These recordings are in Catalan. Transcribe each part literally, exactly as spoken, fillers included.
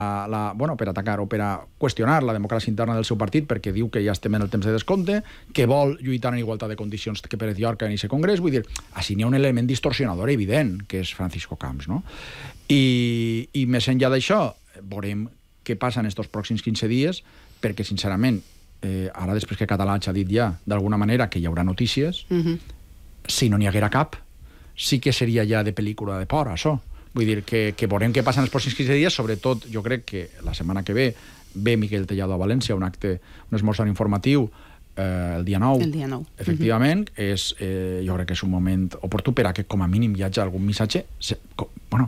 La, bueno, per atacar o per a qüestionar la democràcia interna del seu partit, perquè diu que ja estem en el temps de descompte, que vol lluitar en igualtat de condicions que Pérez Llorca en aquest congrés. Vull dir, així n'hi ha un element distorsionador evident, que és Francisco Camps, no? I, i més enllà d'això, veurem què passa en aquests pròxims quinze dies, perquè, sincerament, eh, ara després que Català ha dit ja, d'alguna manera, que hi haurà notícies, uh-huh. si no n'hi haguera cap, sí que seria ja de pel·lícula de por, això. Vull dir que, que veurem què passa en els pròxims quinze dies, sobretot jo crec que la setmana que ve ve Miquel Tellado a València, un acte, un esmorzar informatiu eh, el dia nou. El dia nou. Efectivament, uh-huh. és, eh, jo crec que és un moment oportú per a que com a mínim hi hagi algun missatge. Se, co, bueno,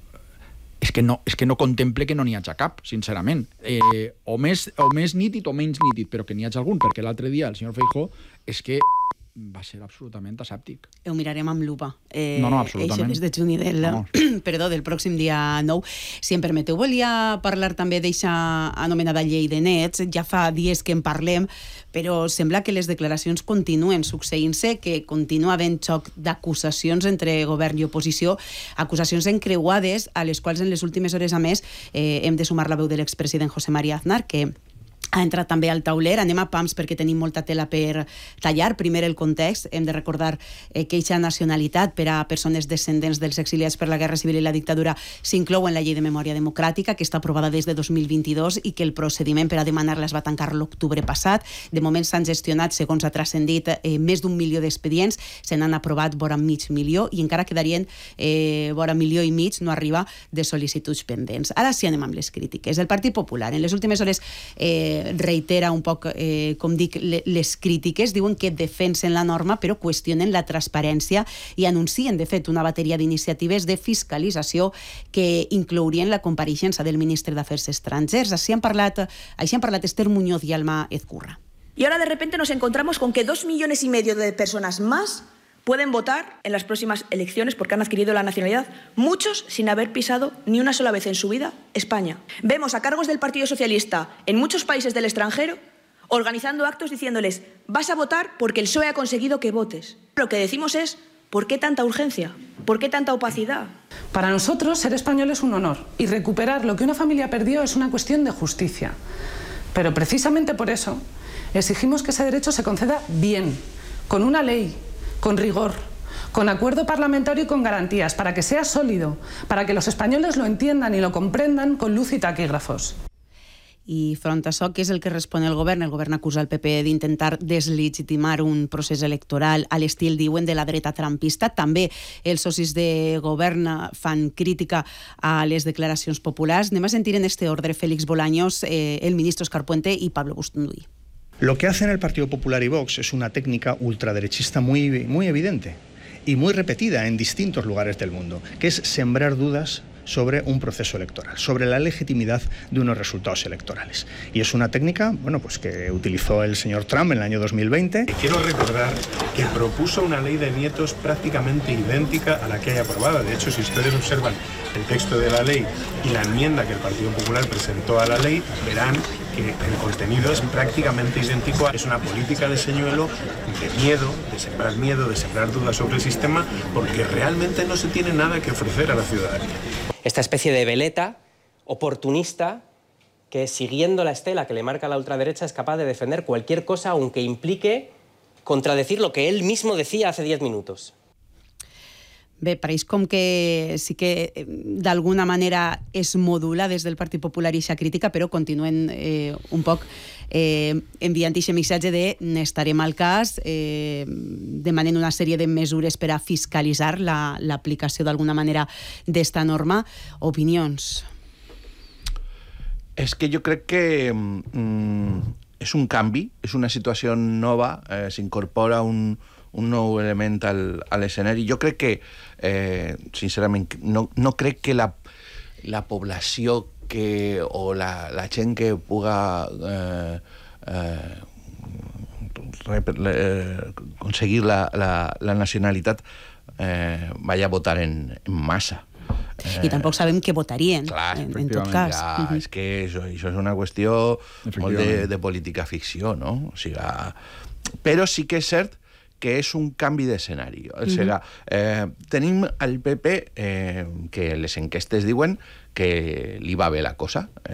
és que, no, és que no contemple que no n'hi hagi cap, sincerament. Eh, o, més, o més nítid o menys nítid, però que n'hi hagi algun, perquè l'altre dia el senyor Feijóo és que va ser absolutament asèptic. Ho mirarem amb lupa. Eh, no, no, absolutament. Això des de juny del, no. perdó, del pròxim dia nou. Si em permeteu, volia parlar també d'eixa anomenada llei de nets. Ja fa dies que en parlem, però sembla que les declaracions continuen succeint-se, que continua havent xoc d'acusacions entre govern i oposició, acusacions encreuades, a les quals en les últimes hores, a més, eh, hem de sumar la veu de l'expresident José María Aznar, que ha entrat també al tauler. Anem a pams perquè tenim molta tela per tallar. Primer el context. Hem de recordar eh, que eixa nacionalitat per a persones descendents dels exiliats per la Guerra Civil i la dictadura s'inclou en la Llei de Memòria Democràtica, que està aprovada des de dos mil vint-i-dos i que el procediment per a demanar-la es va tancar l'octubre passat. De moment s'han gestionat, segons ha transcendit, eh, més d'un milió d'expedients. Se n'han aprovat vora mig milió i encara quedarien eh, vora milió i mig, no arriba, de sol·licituds pendents. Ara sí anem amb les crítiques. El Partit Popular en les últimes hores eh, reitera un poc, eh, com dic, les crítiques, diuen que defensen la norma però qüestionen la transparència i anuncien, de fet, una bateria d'iniciatives de fiscalització que inclourien la compareixença del ministre d'Afers Estrangers. Així han parlat, així han parlat Esther Muñoz i Alma Ezcurra. Y ahora de repente nos encontramos con que dos millones y medio de personas más pueden votar en las próximas elecciones porque han adquirido la nacionalidad, muchos sin haber pisado ni una sola vez en su vida España. Vemos a cargos del Partido Socialista en muchos países del extranjero organizando actos diciéndoles vas a votar porque el P S O E ha conseguido que votes. Lo que decimos es ¿por qué tanta urgencia? ¿Por qué tanta opacidad? Para nosotros ser español es un honor y recuperar lo que una familia perdió es una cuestión de justicia. Pero precisamente por eso exigimos que ese derecho se conceda bien, con una ley, con rigor, con acuerdo parlamentario y con garantías, para que sea sólido, para que los españoles lo entiendan y lo comprendan con luz y taquígrafos. I front a això, què és el que respon el govern? El govern acusa el P P d'intentar deslegitimar un procés electoral a l'estil, diuen, de la dreta trampista. També els socis de govern fan crítica a les declaracions populars. Anem a sentir en este ordre Félix Bolaños, eh, el ministre Óscar Puente i Pablo Bustunduy. Lo que hacen el Partido Popular y Vox es una técnica ultraderechista muy, muy evidente y muy repetida en distintos lugares del mundo, que es sembrar dudas sobre un proceso electoral, sobre la legitimidad de unos resultados electorales. Y es una técnica, bueno, pues que utilizó el señor Trump en el año dos mil veinte. Quiero recordar que propuso una ley de nietos prácticamente idéntica a la que hay aprobada. De hecho, si ustedes observan el texto de la ley y la enmienda que el Partido Popular presentó a la ley, verán que el contenido es prácticamente idéntico. Es una política de señuelo, de miedo, de sembrar miedo, de sembrar dudas sobre el sistema, porque realmente no se tiene nada que ofrecer a la ciudadanía. Esta especie de veleta oportunista que, siguiendo la estela que le marca la ultraderecha, es capaz de defender cualquier cosa aunque implique contradecir lo que él mismo decía hace diez minutos. Bé, pareix com que sí que d'alguna manera es modula des del Partit Popular i aquesta crítica, però continuen eh, un poc eh, enviant aquest missatge de n'estarem al cas, eh, demanen una sèrie de mesures per a fiscalitzar l'aplicació la, d'alguna manera d'esta norma. Opinions? És que jo crec que mm, és un canvi, és una situació nova, eh, s'incorpora un un nou element al, a l'escenari. Jo crec que, eh, sincerament, no, no crec que la, la població que, o la, la gent que puga eh, eh, eh, aconseguir la, la, la nacionalitat eh, vaya a votar en, en massa. Eh, I tampoc sabem què votarien, clar, en, en tot cas. Ja, uh-huh. És que això, això és una qüestió molt de, de política ficció, no? O sigui, però sí que és cert que és un canvi d'escenari. O sigui, eh, tenim el P P eh, que les enquestes diuen que li va bé la cosa.